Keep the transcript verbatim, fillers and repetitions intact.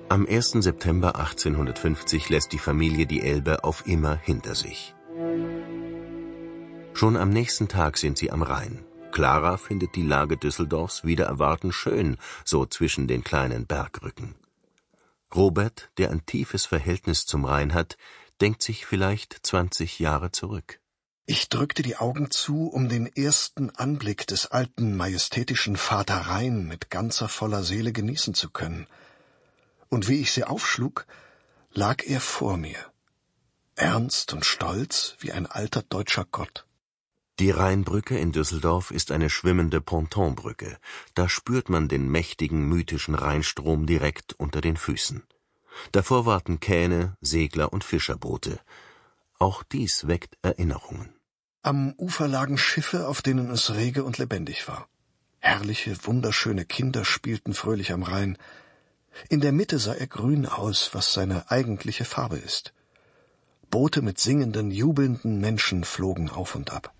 Am ersten September achtzehnhundertfünfzig lässt die Familie die Elbe auf immer hinter sich. Schon am nächsten Tag sind sie am Rhein. Clara findet die Lage Düsseldorfs wider Erwarten schön, so zwischen den kleinen Bergrücken. Robert, der ein tiefes Verhältnis zum Rhein hat, denkt sich vielleicht zwanzig Jahre zurück. Ich drückte die Augen zu, um den ersten Anblick des alten, majestätischen Vater Rhein mit ganzer voller Seele genießen zu können. Und wie ich sie aufschlug, lag er vor mir, ernst und stolz wie ein alter deutscher Gott. Die Rheinbrücke in Düsseldorf ist eine schwimmende Pontonbrücke. Da spürt man den mächtigen, mythischen Rheinstrom direkt unter den Füßen. Davor warten Kähne, Segler und Fischerboote. Auch dies weckt Erinnerungen. Am Ufer lagen Schiffe, auf denen es rege und lebendig war. Herrliche, wunderschöne Kinder spielten fröhlich am Rhein. In der Mitte sah er grün aus, was seine eigentliche Farbe ist. Boote mit singenden, jubelnden Menschen flogen auf und ab.